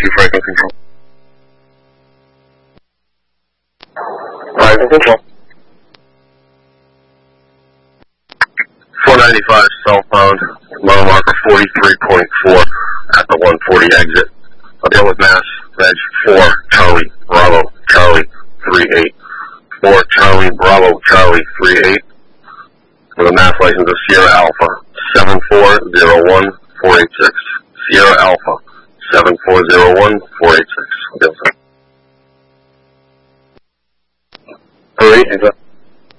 Franklin Control. Franklin Control. 495 southbound, mile marker 43.4 at the 140 exit. I'll deal with Mass Reg 4 Charlie Bravo Charlie 38. 4 Charlie Bravo Charlie 38 with a Mass license of Sierra Alpha 7401486. Sierra Alpha 7401486. 38.